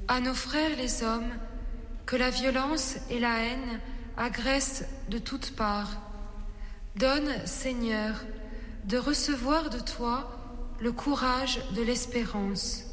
À nos frères les hommes, que la violence et la haine agressent de toutes parts. Donne, Seigneur, de recevoir de toi le courage de l'espérance.